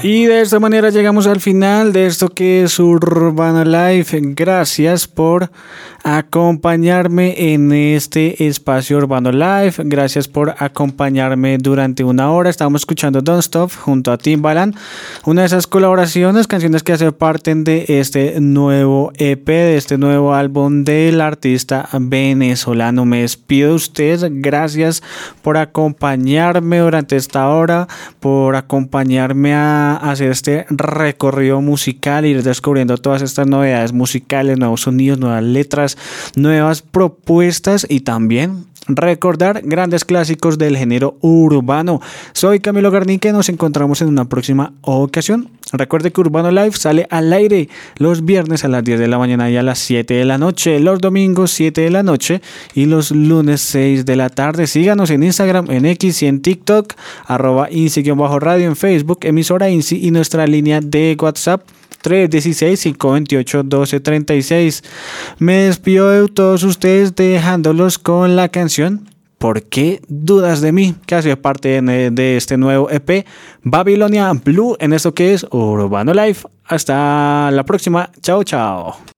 Y de esta manera llegamos al final de esto que es Urbano Life. Gracias por acompañarme en este espacio Urbano Life. Gracias por acompañarme durante una hora. Estamos escuchando Don't Stop junto a Timbaland, una de esas colaboraciones, canciones que hacen parte de este nuevo EP, de este nuevo álbum del artista venezolano. Me despido de ustedes. Gracias por acompañarme durante esta hora, por acompañarme a hacer este recorrido musical, ir descubriendo todas estas novedades musicales, nuevos sonidos, nuevas letras, nuevas propuestas y también recordar grandes clásicos del género urbano. Soy Camilo Garnique, nos encontramos en una próxima ocasión. Recuerde que Urbano Live sale al aire los viernes a las 10 de la mañana y a las 7 de la noche, los domingos 7 de la noche y los lunes 6 de la tarde. Síganos en Instagram, en X y en TikTok, @INSI_radio, en Facebook, emisora INSI, y nuestra línea de WhatsApp 316-528-1236. Me despido de todos ustedes dejándolos con la canción ¿Por qué dudas de mí?, que hace parte de este nuevo EP Babilonia Blue en esto que es Urbano Life. Hasta la próxima. Chao, chao.